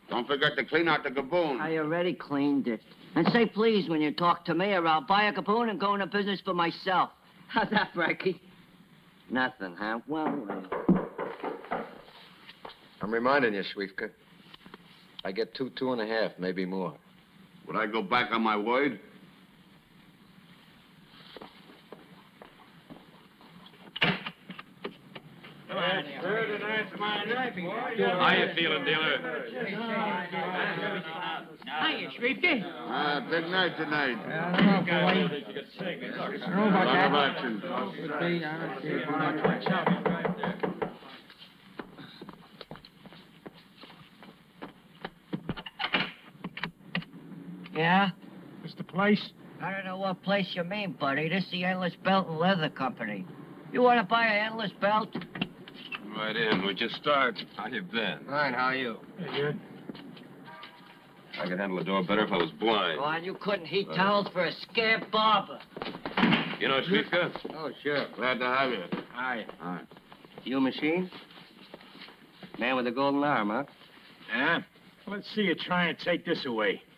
Don't forget to clean out the gaboon. I already cleaned it. And say please when you talk to me, or I'll buy a gaboon and go into business for myself. How's that, Frankie? Nothing, huh? Well, I'm reminding you, Schwiefka. I get 2.5, maybe more. Would I go back on my word? How you feeling, dealer? Hiya, Schwiefke. Big night tonight. I don't know, boy. I don't know about that. Lot of action. Could be, I don't see it. Yeah? This the place? I don't know what place you mean, buddy. This is the Endless Belt and Leather Company. You want to buy an endless belt? Right in. We just start. How you been? Fine, how are you? Hey, good. I could handle the door better if I was blind. Go on, you couldn't heat towels for a scamp barber. You know Schwiefka? Oh, sure. Glad to have you. Hi. Hi. You machine? Man with a golden arm, huh? Yeah? Let's see you try and take this away.